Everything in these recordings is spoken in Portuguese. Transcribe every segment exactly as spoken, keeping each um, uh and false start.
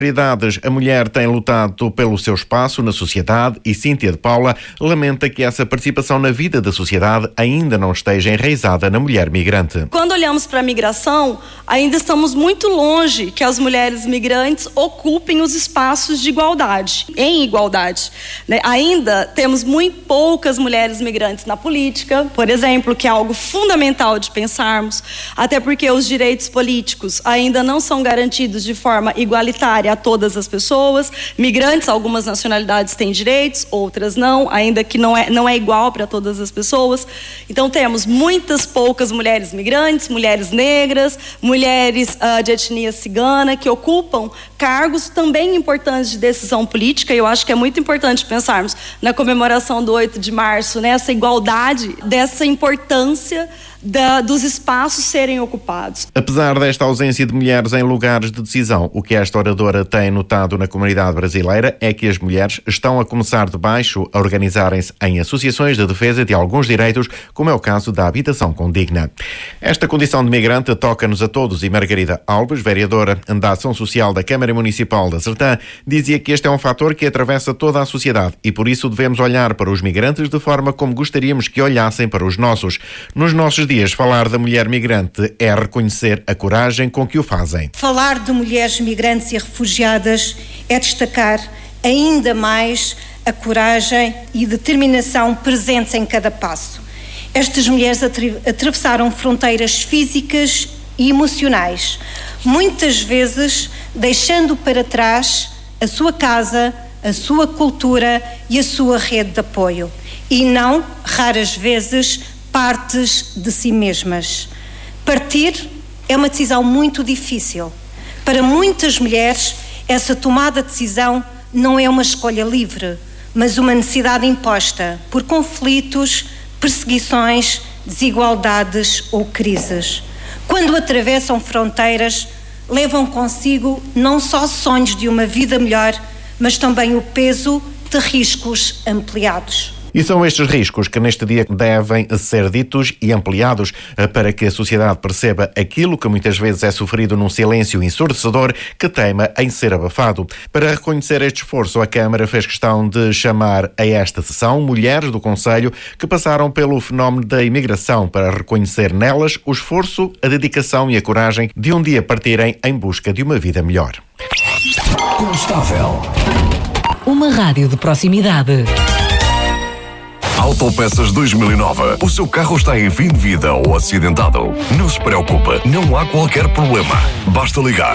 A mulher tem lutado pelo seu espaço na sociedade e Cíntia de Paula lamenta que essa participação na vida da sociedade ainda não esteja enraizada na mulher migrante. Quando olhamos para a migração, ainda estamos muito longe que as mulheres migrantes ocupem os espaços de igualdade, em igualdade. Né? Ainda temos muito poucas mulheres migrantes na política, por exemplo, que é algo fundamental de pensarmos, até porque os direitos políticos ainda não são garantidos de forma igualitária a todas as pessoas. Migrantes, algumas nacionalidades têm direitos, outras não, ainda que não é, não é igual para todas as pessoas. Então temos muitas poucas mulheres migrantes, mulheres negras, mulheres uh, de etnia cigana que ocupam cargos também importantes de decisão política. E eu acho que é muito importante pensarmos na comemoração do oito de março, nessa igualdade, dessa importância Da, dos espaços serem ocupados. Apesar desta ausência de mulheres em lugares de decisão, o que esta oradora tem notado na comunidade brasileira é que as mulheres estão a começar de baixo a organizarem-se em associações de defesa de alguns direitos, como é o caso da habitação condigna. Esta condição de migrante toca-nos a todos e Margarida Alves, vereadora da Ação Social da Câmara Municipal da Sertã, dizia que este é um fator que atravessa toda a sociedade e por isso devemos olhar para os migrantes de forma como gostaríamos que olhassem para os nossos. Nos nossos dias, falar da mulher migrante é reconhecer a coragem com que o fazem. Falar de mulheres migrantes e refugiadas é destacar ainda mais a coragem e determinação presentes em cada passo. Estas mulheres atravessaram fronteiras físicas e emocionais, muitas vezes deixando para trás a sua casa, a sua cultura e a sua rede de apoio, e não, raras vezes, partes de si mesmas. Partir é uma decisão muito difícil. Para muitas mulheres, essa tomada de decisão não é uma escolha livre, mas uma necessidade imposta por conflitos, perseguições, desigualdades ou crises. Quando atravessam fronteiras, levam consigo não só sonhos de uma vida melhor, mas também o peso de riscos ampliados. E são estes riscos que neste dia devem ser ditos e ampliados para que a sociedade perceba aquilo que muitas vezes é sofrido num silêncio ensurdecedor que teima em ser abafado. Para reconhecer este esforço, a Câmara fez questão de chamar a esta sessão mulheres do Conselho que passaram pelo fenómeno da imigração para reconhecer nelas o esforço, a dedicação e a coragem de um dia partirem em busca de uma vida melhor. Constável. Uma rádio de proximidade. Autopeças dois mil e nove. O seu carro está em fim de vida ou acidentado? Não se preocupe, não há qualquer problema. Basta ligar.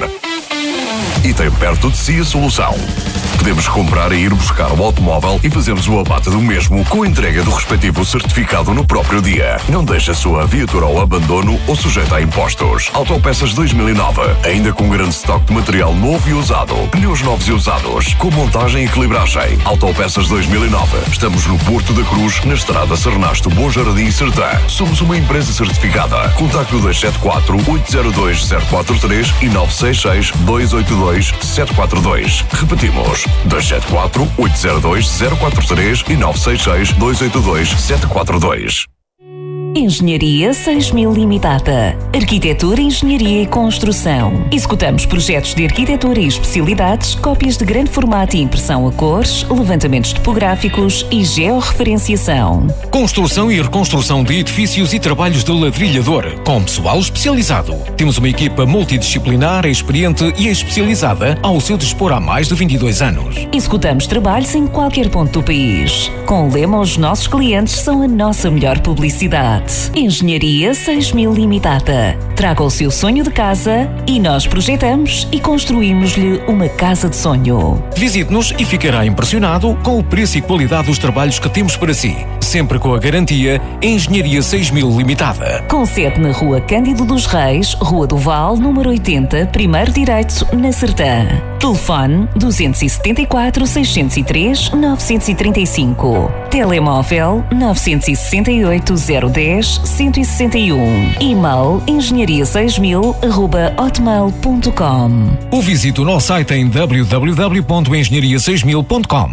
E tem perto de si a solução. Podemos comprar e ir buscar o automóvel e fazemos o abate do mesmo com a entrega do respectivo certificado no próprio dia. Não deixe a sua viatura ao abandono ou sujeita a impostos. Autopeças dois mil e nove. Ainda com grande estoque de material novo e usado. Pneus novos e usados. Com montagem e equilibragem. Autopeças dois mil e nove. Estamos no Porto da Cruz, na estrada Sernasto, Bom Jardim, Sertã. Somos uma empresa certificada. Contacte o dois sete quatro, oito zero dois, zero quatro três e nove seis seis, dois oito dois, sete quatro dois. Repetimos. dois sete quatro, oito zero dois, zero quatro três e nove seis seis, dois oito dois, sete quatro dois. Engenharia seis mil Limitada. Arquitetura, Engenharia e Construção. Executamos projetos de arquitetura e especialidades, cópias de grande formato e impressão a cores, levantamentos topográficos e georreferenciação. Construção e reconstrução de edifícios e trabalhos de ladrilhador, com pessoal especializado. Temos uma equipa multidisciplinar, experiente e especializada ao seu dispor há mais de vinte e dois anos. Executamos trabalhos em qualquer ponto do país. Com o lema, os nossos clientes são a nossa melhor publicidade. Engenharia seis mil Limitada. Traga o seu sonho de casa e nós projetamos e construímos-lhe uma casa de sonho. Visite-nos e ficará impressionado com o preço e qualidade dos trabalhos que temos para si. Sempre com a garantia Engenharia seis mil Limitada. Com sede na Rua Cândido dos Reis, Rua do Val, número oitenta, primeiro direito, na Sertã. Telefone dois sete quatro, seis zero três, nove três cinco. Telemóvel nove seis oito, zero um zero, um seis um. E-mail engenharia seis mil arroba hotmail ponto com. Ou visite o nosso site em w w w ponto engenharia seis mil ponto com.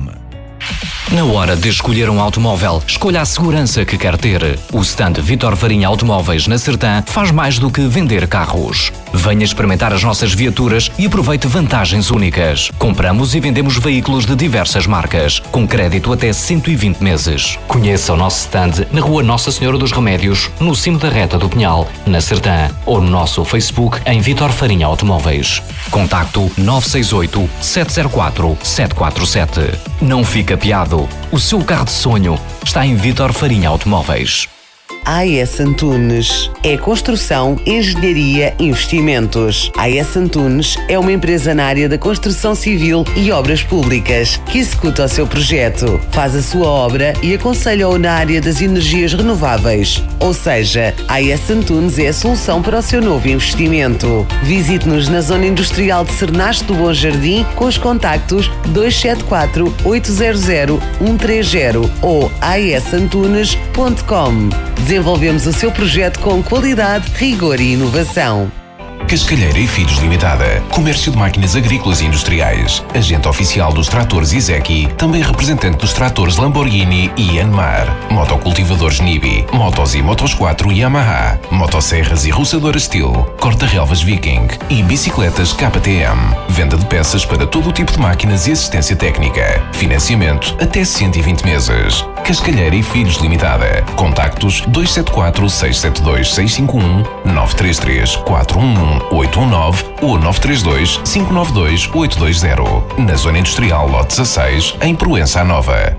Na hora de escolher um automóvel, escolha a segurança que quer ter. O stand Vítor Farinha Automóveis na Sertã faz mais do que vender carros. Venha experimentar as nossas viaturas e aproveite vantagens únicas. Compramos e vendemos veículos de diversas marcas, com crédito até cento e vinte meses. Conheça o nosso stand na Rua Nossa Senhora dos Remédios, no cimo da Reta do Pinhal, na Sertã, ou no nosso Facebook em Vítor Farinha Automóveis. Contacto nove seis oito, sete zero quatro, sete quatro sete. Não fique apiado. O seu carro de sonho está em Vítor Farinha Automóveis. A S Antunes é construção, engenharia, investimentos. A S Antunes é uma empresa na área da construção civil e obras públicas que executa o seu projeto, faz a sua obra e aconselha-o na área das energias renováveis. Ou seja, a S Antunes é a solução para o seu novo investimento. Visite-nos na Zona Industrial de Cernaste do Bom Jardim com os contactos dois sete quatro, oito zero zero, um três zero ou a s antunes ponto com. Desenvolvemos o seu projeto com qualidade, rigor e inovação. Cascalheira e Filhos Limitada. Comércio de máquinas agrícolas e industriais. Agente oficial dos tratores Izeki. Também representante dos tratores Lamborghini e Yanmar. Motocultivadores Nibi. Motos e Motos quatro Yamaha. Motosserras e roçadoras Steel. Corta-relvas Viking. E bicicletas K T M. Venda de peças para todo o tipo de máquinas e assistência técnica. Financiamento até cento e vinte meses. Cascalheira e Filhos Limitada. Contactos dois sete quatro, seis sete dois, seis cinco um, nove três três, quatro um um, oito um nove ou nove três dois, cinco nove dois, oito dois zero. Na Zona Industrial Lote dezasseis, em Proença Nova.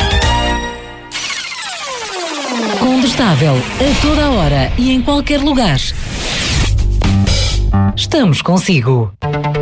Combustável a toda a hora e em qualquer lugar. Estamos consigo.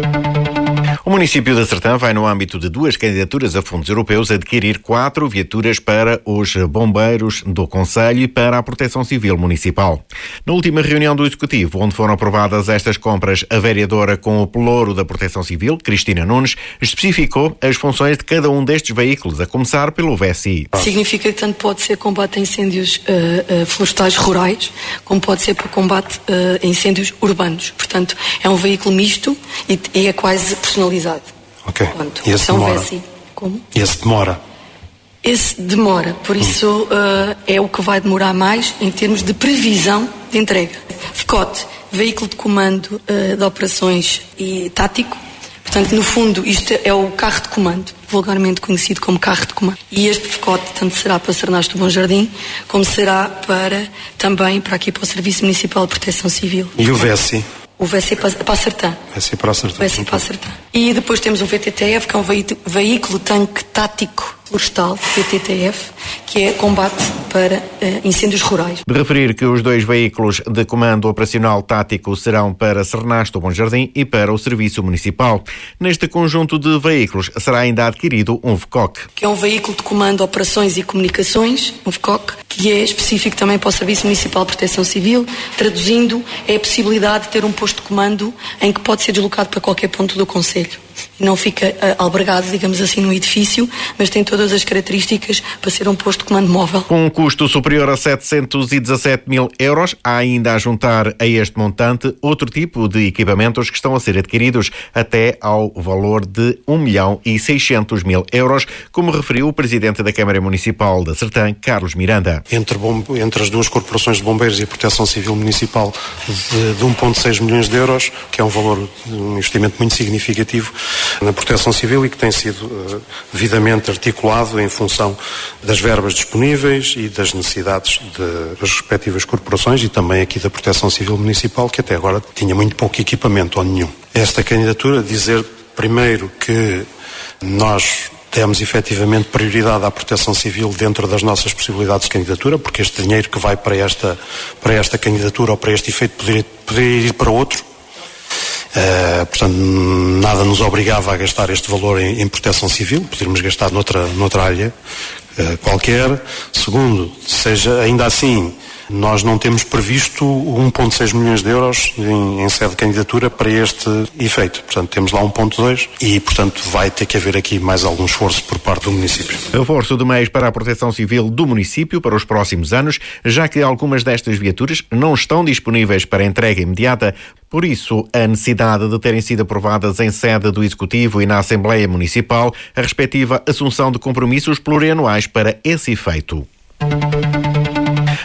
O município da Sertã vai, no âmbito de duas candidaturas a fundos europeus, adquirir quatro viaturas para os bombeiros do concelho e para a Proteção Civil Municipal. Na última reunião do Executivo, onde foram aprovadas estas compras, a vereadora com o pelouro da Proteção Civil, Cristina Nunes, especificou as funções de cada um destes veículos, a começar pelo V S I. Significa que tanto pode ser combate a incêndios uh, uh, florestais rurais, como pode ser para combate uh, a incêndios urbanos. Portanto, é um veículo misto e, e é quase personalizado. Ok. Portanto, e esse são demora? V S I. Como? E esse demora? Esse demora, por isso uh, é o que vai demorar mais em termos de previsão de entrega. F C O T, veículo de comando uh, de operações e tático. Portanto, no fundo, isto é o carro de comando, vulgarmente conhecido como carro de comando. E este F C O T tanto será para Cernaste do Bom Jardim, como será para, também para aqui para o Serviço Municipal de Proteção Civil. E o V S I? O V S I para, para a Sertã. V S I para a Sertã. V S I para a Sertã. E depois temos o V T T F, que é um veículo tanque tático florestal, V T T F, que é combate para uh, incêndios rurais. De referir que os dois veículos de comando operacional tático serão para Cernaste do Bom Jardim e para o Serviço Municipal. Neste conjunto de veículos será ainda adquirido um V C O C. Que é um veículo de comando operações e comunicações, um V C O C, que é específico também para o Serviço Municipal de Proteção Civil. Traduzindo, é a possibilidade de ter um posto de comando em que pode ser deslocado para qualquer ponto do concelho. Não fica uh, albergado, digamos assim, no edifício, mas tem todas as características para ser um posto de comando móvel. Com um custo superior a setecentos e dezassete mil euros, há ainda a juntar a este montante outro tipo de equipamentos que estão a ser adquiridos até ao valor de um milhão e seiscentos mil euros, como referiu o Presidente da Câmara Municipal da Sertã, Carlos Miranda. Entre, bom, entre as duas corporações de bombeiros e a Proteção Civil Municipal de, de um vírgula seis milhões de euros, que é um valor, um investimento muito significativo na Proteção Civil e que tem sido uh, devidamente articulado em função das verbas disponíveis e das necessidades de, das respectivas corporações e também aqui da Proteção Civil Municipal, que até agora tinha muito pouco equipamento ou nenhum. Esta candidatura, dizer primeiro que nós demos efetivamente prioridade à Proteção Civil dentro das nossas possibilidades de candidatura, porque este dinheiro que vai para esta, para esta candidatura ou para este efeito poderia, poderia ir para outro. Uh, portanto, nada nos obrigava a gastar este valor em, em proteção civil, poderíamos gastar noutra, noutra área uh, qualquer. Segundo, seja ainda assim, nós não temos previsto um vírgula seis milhões de euros em, em sede de candidatura para este efeito. Portanto, temos lá um vírgula dois e, portanto, vai ter que haver aqui mais algum esforço por parte do município. Reforço de meios para a proteção civil do município para os próximos anos, já que algumas destas viaturas não estão disponíveis para entrega imediata. Por isso, a necessidade de terem sido aprovadas em sede do Executivo e na Assembleia Municipal a respectiva assunção de compromissos plurianuais para esse efeito.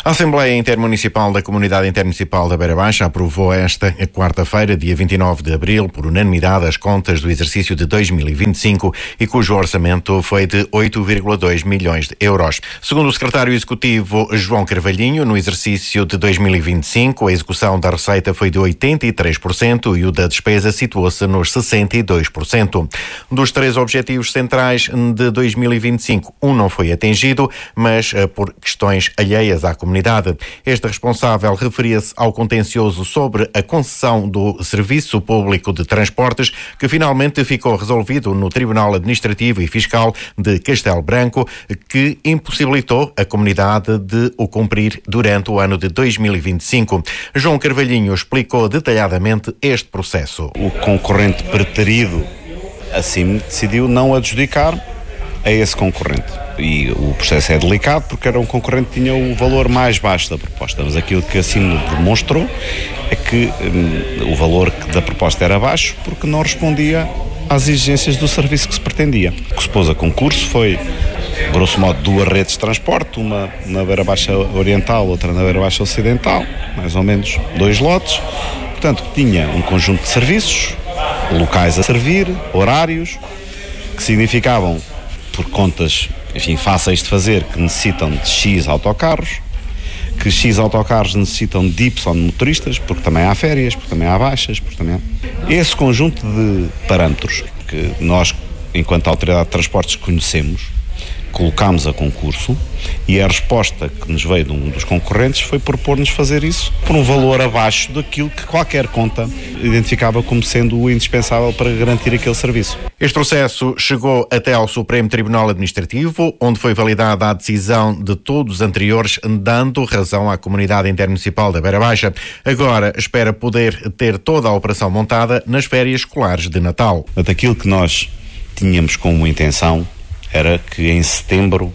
A Assembleia Intermunicipal da Comunidade Intermunicipal da Beira Baixa aprovou esta quarta-feira, dia vinte e nove de abril, por unanimidade, as contas do exercício de dois mil e vinte e cinco e cujo orçamento foi de oito vírgula dois milhões de euros. Segundo o secretário executivo João Carvalhinho, no exercício de dois mil e vinte e cinco, a execução da receita foi de oitenta e três por cento e o da despesa situou-se nos sessenta e dois por cento. Dos três objetivos centrais de dois mil e vinte e cinco, um não foi atingido, mas por questões alheias à comunidade. Este responsável referia-se ao contencioso sobre a concessão do Serviço Público de Transportes, que finalmente ficou resolvido no Tribunal Administrativo e Fiscal de Castelo Branco, que impossibilitou a comunidade de o cumprir durante o ano de dois mil e vinte e cinco. João Carvalhinho explicou detalhadamente este processo. O concorrente preterido, assim, decidiu não adjudicar a esse concorrente. E o processo é delicado porque era um concorrente que tinha o valor mais baixo da proposta, mas aquilo que assim demonstrou é que hum, o valor da proposta era baixo porque não respondia às exigências do serviço que se pretendia. O que se pôs a concurso foi, grosso modo, duas redes de transporte, uma na Beira Baixa Oriental, outra na Beira Baixa Ocidental, mais ou menos dois lotes. Portanto, tinha um conjunto de serviços, locais a servir, horários, que significavam, por contas, enfim, fáceis de fazer, que necessitam de X autocarros, que X autocarros necessitam de Y motoristas, porque também há férias, porque também há baixas, porque também há... Esse conjunto de parâmetros que nós, enquanto Autoridade de Transportes, conhecemos, colocámos a concurso e a resposta que nos veio de um dos concorrentes foi propor-nos fazer isso por um valor abaixo daquilo que qualquer conta identificava como sendo o indispensável para garantir aquele serviço. Este processo chegou até ao Supremo Tribunal Administrativo, onde foi validada a decisão de todos os anteriores, dando razão à Comunidade Intermunicipal da Beira Baixa. Agora espera poder ter toda a operação montada nas férias escolares de Natal. Portanto, aquilo que nós tínhamos como intenção era que em setembro,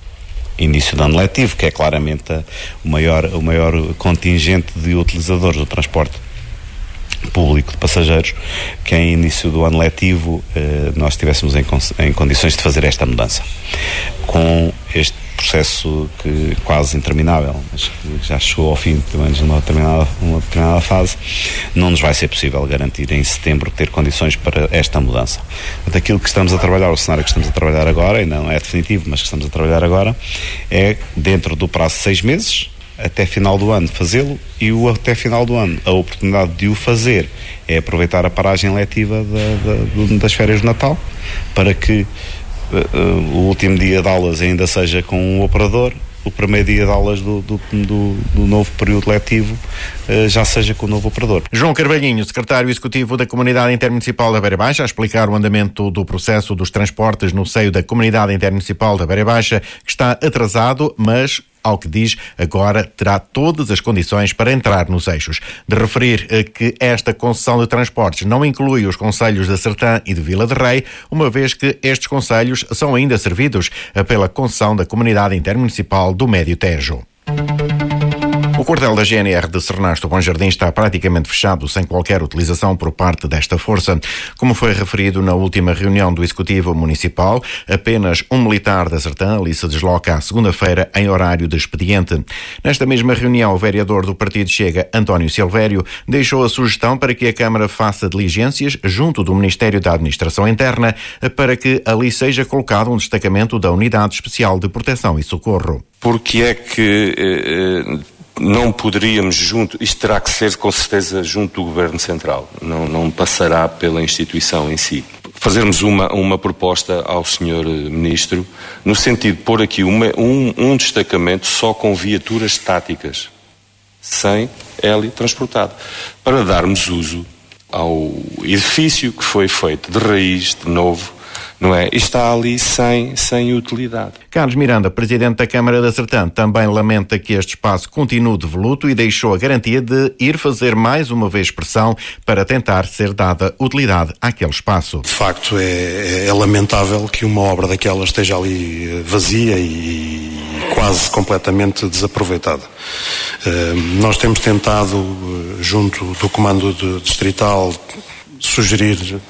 início do ano letivo, que é claramente a, o, maior, o maior contingente de utilizadores do transporte público de passageiros, que em início do ano letivo eh, nós estivéssemos em, em condições de fazer esta mudança. Com este processo que quase interminável, mas que já chegou ao fim, pelo menos numa determinada, numa determinada fase, não nos vai ser possível garantir em setembro ter condições para esta mudança. Portanto, aquilo que estamos a trabalhar, o cenário que estamos a trabalhar agora, e não é definitivo, mas que estamos a trabalhar agora, é dentro do prazo de seis meses, até final do ano fazê-lo, e o até final do ano, a oportunidade de o fazer é aproveitar a paragem letiva da, da, das férias de Natal, para que uh, o último dia de aulas ainda seja com um operador, o primeiro dia de aulas do, do, do, do novo período letivo uh, já seja com o novo operador. João Carvalhinho, secretário executivo da Comunidade Intermunicipal da Beira Baixa, a explicar o andamento do processo dos transportes no seio da Comunidade Intermunicipal da Beira Baixa, que está atrasado, mas, ao que diz, agora terá todas as condições para entrar nos eixos. De referir que esta concessão de transportes não inclui os concelhos de Sertã e de Vila de Rei, uma vez que estes concelhos são ainda servidos pela concessão da Comunidade Intermunicipal do Médio Tejo. O quartel da G N R de Sernasto Bom Jardim está praticamente fechado, sem qualquer utilização por parte desta força. Como foi referido na última reunião do Executivo Municipal, apenas um militar da Sertã ali se desloca à segunda-feira em horário de expediente. Nesta mesma reunião, o vereador do Partido Chega, António Silvério, deixou a sugestão para que a Câmara faça diligências junto do Ministério da Administração Interna para que ali seja colocado um destacamento da Unidade Especial de Proteção e Socorro. Porque é que... Eh, eh... não poderíamos junto, isto terá que ser com certeza junto do Governo Central, não, não passará pela instituição em si. Fazermos uma, uma proposta ao senhor Ministro, no sentido de pôr aqui uma, um, um destacamento só com viaturas táticas, sem hélio transportado, para darmos uso ao edifício que foi feito de raiz, de novo, não é? Está ali sem, sem utilidade. Carlos Miranda, presidente da Câmara da Sertã, também lamenta que este espaço continue devoluto e deixou a garantia de ir fazer mais uma vez pressão para tentar ser dada utilidade àquele espaço. De facto, é, é lamentável que uma obra daquela esteja ali vazia e quase completamente desaproveitada. Uh, nós temos tentado, junto do Comando de, Distrital, sugerir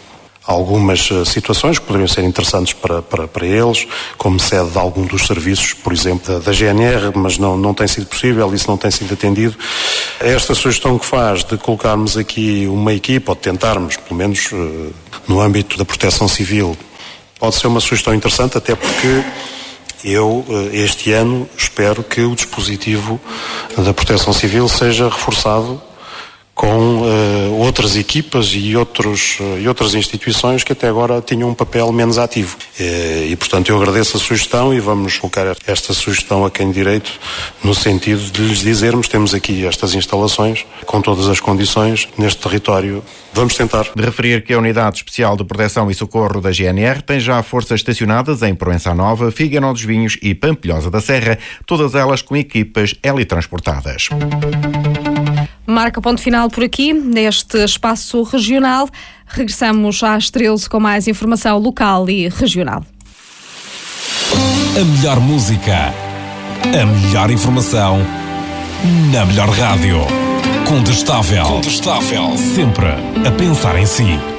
algumas situações que poderiam ser interessantes para, para, para eles, como sede de algum dos serviços, por exemplo, da, da G N R, mas não, não tem sido possível, isso não tem sido atendido. Esta sugestão que faz de colocarmos aqui uma equipa, ou de tentarmos, pelo menos no âmbito da proteção civil, pode ser uma sugestão interessante, até porque eu, este ano, espero que o dispositivo da proteção civil seja reforçado com uh, outras equipas e, outros, uh, e outras instituições que até agora tinham um papel menos ativo. E, e, portanto, eu agradeço a sugestão e vamos colocar esta sugestão a quem direito no sentido de lhes dizermos, temos aqui estas instalações com todas as condições neste território. Vamos tentar. De referir que a Unidade Especial de Proteção e Socorro da G N R tem já forças estacionadas em Proença Nova, Figueiredo dos Vinhos e Pampilhosa da Serra, todas elas com equipas helitransportadas. Marca ponto final por aqui, neste espaço regional. Regressamos às treze com mais informação local e regional. A melhor música, a melhor informação, na melhor rádio. Contestável. Contestável. Sempre a pensar em si.